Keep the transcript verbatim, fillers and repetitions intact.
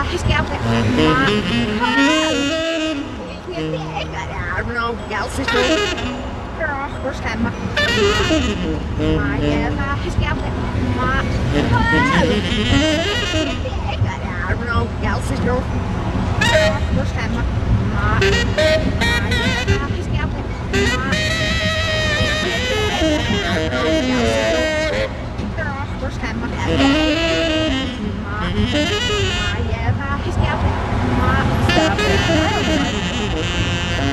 scalpel. I don't know, gal sister. Girl, where's that? My, yeah, my scalpel. My, I don't know, gal sister. Girl, where's that? My, yeah, my scalpel. My, girl, where's that? My, yeah, my scalpel. My, stop it.